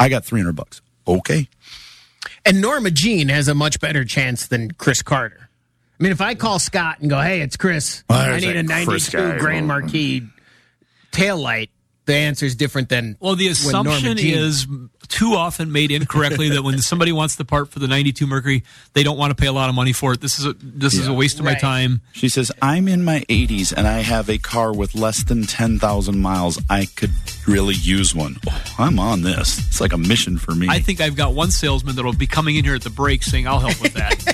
I got $300. Okay. And Norma Jean has a much better chance than Chris Carter. I mean, if I call Scott and go, hey, it's Chris, I need a 92 Grand Marquis taillight, the answer is different than the assumption is too often made incorrectly that when somebody wants the part for the 92 Mercury, they don't want to pay a lot of money for it. This is a waste of my time. She says, I'm in my 80s and I have a car with less than 10,000 miles. I could really use one. Oh, I'm on this. It's like a mission for me. I think I've got one salesman that will be coming in here at the break saying, I'll help with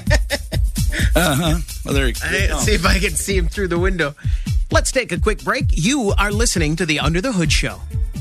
that. Well, there you go. See if I can see him through the window. Let's take a quick break. You are listening to the Under the Hood Show.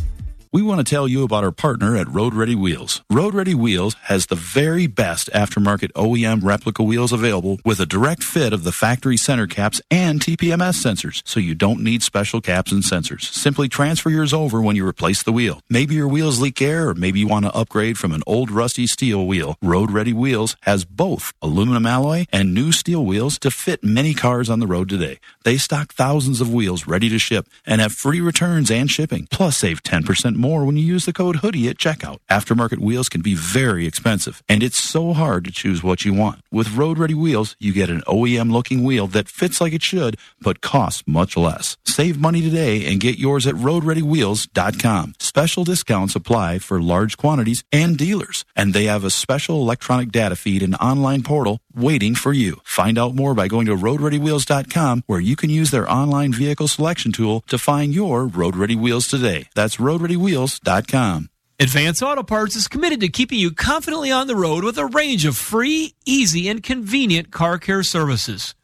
We want to tell you about our partner at Road Ready Wheels. Road Ready Wheels has the very best aftermarket OEM replica wheels available with a direct fit of the factory center caps and TPMS sensors, so you don't need special caps and sensors. Simply transfer yours over when you replace the wheel. Maybe your wheels leak air, or maybe you want to upgrade from an old rusty steel wheel. Road Ready Wheels has both aluminum alloy and new steel wheels to fit many cars on the road today. They stock thousands of wheels ready to ship and have free returns and shipping. Plus, save 10% more when you use the code HOODIE at checkout. Aftermarket wheels can be very expensive, and it's so hard to choose what you want. With Road Ready Wheels, you get an OEM-looking wheel that fits like it should, but costs much less. Save money today and get yours at RoadReadyWheels.com. Special discounts apply for large quantities and dealers, and they have a special electronic data feed and online portal waiting for you. Find out more by going to RoadReadyWheels.com, where you can use their online vehicle selection tool to find your Road Ready Wheels today. That's RoadReadyWheels.com. Advance Auto Parts is committed to keeping you confidently on the road with a range of free, easy, and convenient car care services.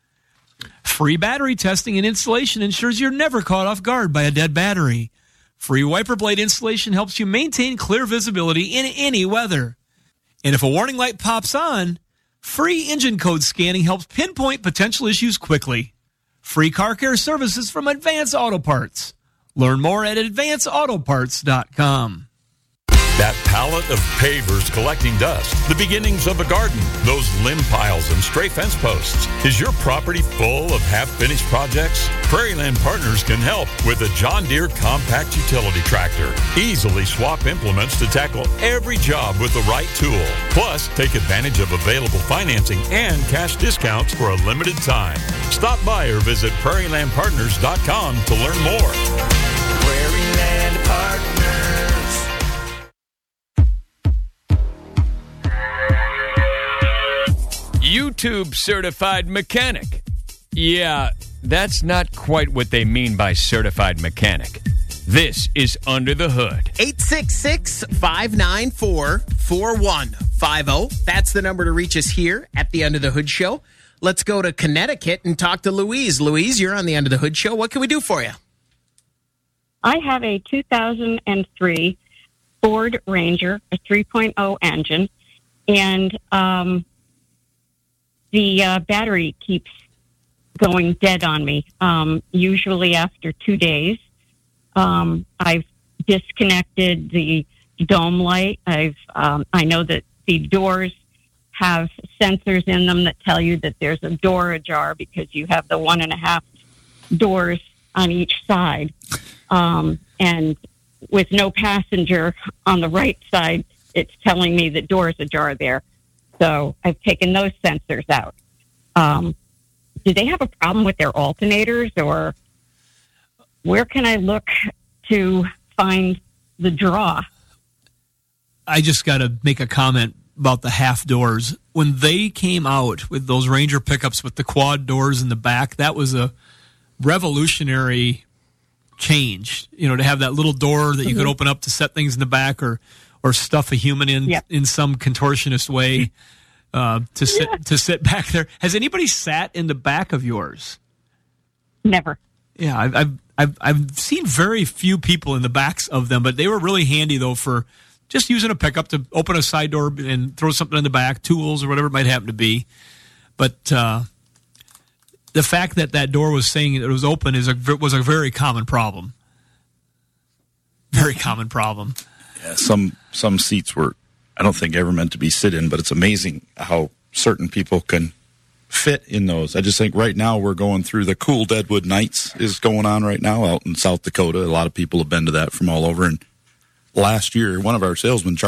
Free battery testing and installation ensures you're never caught off guard by a dead battery. Free wiper blade installation helps you maintain clear visibility in any weather. And if a warning light pops on, free engine code scanning helps pinpoint potential issues quickly. Free car care services from Advance Auto Parts. Learn more at advanceautoparts.com. That pallet of pavers collecting dust, the beginnings of a garden, those limb piles and stray fence posts. Is your property full of half-finished projects? Prairieland Partners can help with a John Deere compact utility tractor. Easily swap implements to tackle every job with the right tool. Plus, take advantage of available financing and cash discounts for a limited time. Stop by or visit prairielandpartners.com to learn more. Prairieland Partners. YouTube certified mechanic. Yeah, that's not quite what they mean by certified mechanic. This is Under the Hood. 866-594-4150. That's the number to reach us here at the Under the Hood Show. Let's go to Connecticut and talk to Louise. Louise, you're on the Under the Hood Show. What can we do for you? I have a 2003 Ford Ranger, a 3.0 engine, and the battery keeps going dead on me. Usually after 2 days, I've disconnected the dome light. I know that the doors have sensors in them that tell you that there's a door ajar because you have the 1.5 doors on each side. And with no passenger on the right side, it's telling me that doors ajar there. So I've taken those sensors out. Do they have a problem with their alternators, or where can I look to find the draw? I just got to make a comment about the half doors. When they came out with those Ranger pickups with the quad doors in the back, that was a revolutionary change. You know, to have that little door that you could open up to set things in the back, or stuff a human in some contortionist way to sit back there. Has anybody sat in the back of yours? Never. Yeah, I've seen very few people in the backs of them, but they were really handy though for just using a pickup to open a side door and throw something in the back, tools or whatever it might happen to be. But the fact that door was saying it was open was a very common problem. Very common problem. Yeah, some seats were, I don't think, ever meant to be sit in, but it's amazing how certain people can fit in those. I just think right now we're going through the Cool Deadwood Nights is going on right now out in South Dakota. A lot of people have been to that from all over. And last year, one of our salesmen,